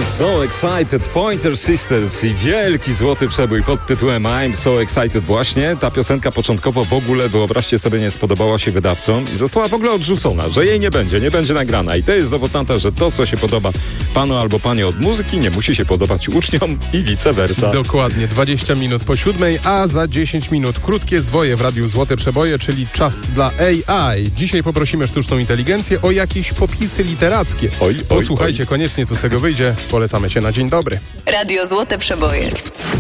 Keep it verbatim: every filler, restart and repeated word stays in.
So Excited, Pointer Sisters i wielki złoty przebój pod tytułem I'm So Excited właśnie. Ta piosenka początkowo w ogóle, wyobraźcie sobie, nie spodobała się wydawcom i została w ogóle odrzucona, że jej nie będzie, nie będzie nagrana. I to jest dowód na to, że to, co się podoba panu albo panie od muzyki, nie musi się podobać uczniom i vice versa. Dokładnie, dwadzieścia minut po siódmej, a za dziesięć minut krótkie zwoje w Radiu Złote Przeboje, czyli czas dla A I. Dzisiaj poprosimy sztuczną inteligencję o jakieś popisy literackie. Oj, oj, Posłuchajcie oj. koniecznie, co z tego wyjdzie. Polecamy się na dzień dobry. Radio Złote Przeboje.